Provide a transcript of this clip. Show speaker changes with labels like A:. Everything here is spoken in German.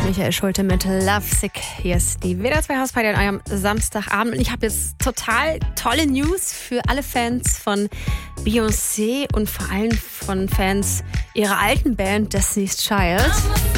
A: Michael Schulte mit Lovesick. Hier ist die WDR 2 Hausparty an eurem Samstagabend. Und ich habe jetzt total tolle News für alle Fans von Beyoncé und vor allem von Fans ihrer alten Band Destiny's Child.